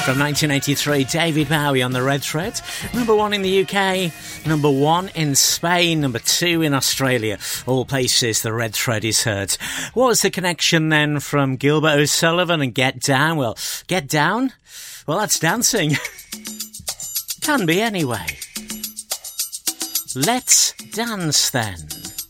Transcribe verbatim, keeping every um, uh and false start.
From nineteen eighty-three, David Bowie on the Red Thread. Number one in the U K, number one in Spain, number two in Australia. All places the Red Thread is heard. What was the connection then from Gilbert O'Sullivan and Get Down? Well, Get Down? Well, that's dancing. Can be anyway. Let's dance then.